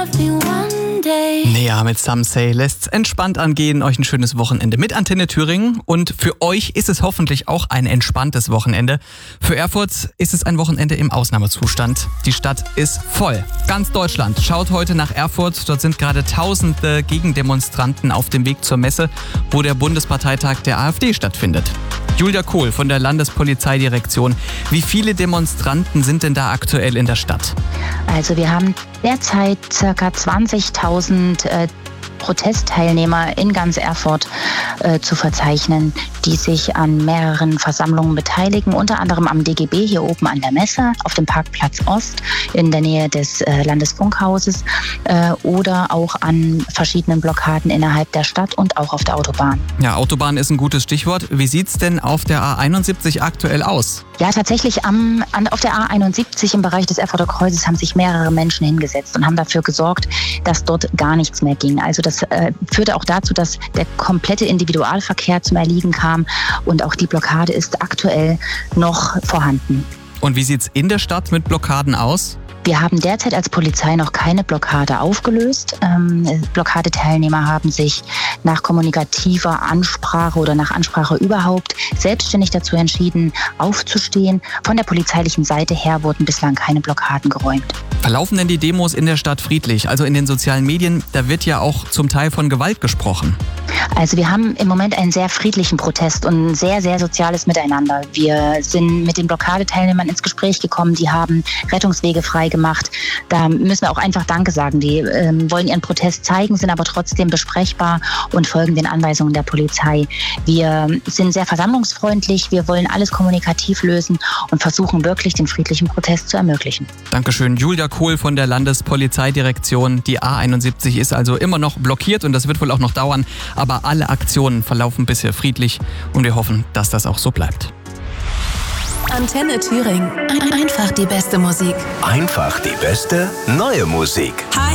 Nea mit Some Say lässt's entspannt angehen. Euch ein schönes Wochenende mit Antenne Thüringen. Und für euch ist es hoffentlich auch ein entspanntes Wochenende. Für Erfurt ist es ein Wochenende im Ausnahmezustand. Die Stadt ist voll. Ganz Deutschland schaut heute nach Erfurt. Dort sind gerade tausende Gegendemonstranten auf dem Weg zur Messe, wo der Bundesparteitag der AfD stattfindet. Julia Kohl von der Landespolizeidirektion. Wie viele Demonstranten sind denn da aktuell in der Stadt? Also wir haben derzeit ca. 20.000 Protestteilnehmer in ganz Erfurt zu verzeichnen, die sich an mehreren Versammlungen beteiligen, unter anderem am DGB hier oben an der Messe, auf dem Parkplatz Ost in der Nähe des Landesfunkhauses oder auch an verschiedenen Blockaden innerhalb der Stadt und auch auf der Autobahn. Ja, Autobahn ist ein gutes Stichwort. Wie sieht's denn auf der A71 aktuell aus? Ja, tatsächlich auf der A71 im Bereich des Erfurter Kreuzes haben sich mehrere Menschen hingesetzt und haben dafür gesorgt, dass dort gar nichts mehr ging. Also das führte auch dazu, dass der komplette Individualverkehr zum Erliegen kam und auch die Blockade ist aktuell noch vorhanden. Und wie sieht's in der Stadt mit Blockaden aus? Wir haben derzeit als Polizei noch keine Blockade aufgelöst. Blockadeteilnehmer haben sich nach kommunikativer Ansprache oder nach Ansprache überhaupt selbstständig dazu entschieden, aufzustehen. Von der polizeilichen Seite her wurden bislang keine Blockaden geräumt. Verlaufen denn die Demos in der Stadt friedlich? Also in den sozialen Medien, da wird ja auch zum Teil von Gewalt gesprochen. Also wir haben im Moment einen sehr friedlichen Protest und ein sehr, sehr soziales Miteinander. Wir sind mit den Blockadeteilnehmern ins Gespräch gekommen, die haben Rettungswege frei gemacht. Da müssen wir auch einfach Danke sagen. Die wollen ihren Protest zeigen, sind aber trotzdem besprechbar und folgen den Anweisungen der Polizei. Wir sind sehr versammlungsfreundlich, wir wollen alles kommunikativ lösen und versuchen wirklich den friedlichen Protest zu ermöglichen. Dankeschön, Julia Kohl von der Landespolizeidirektion. Die A71 ist also immer noch blockiert und das wird wohl auch noch dauern. Aber alle Aktionen verlaufen bisher friedlich und wir hoffen, dass das auch so bleibt. Antenne Thüringen. Einfach die beste Musik. Einfach die beste neue Musik. Hi.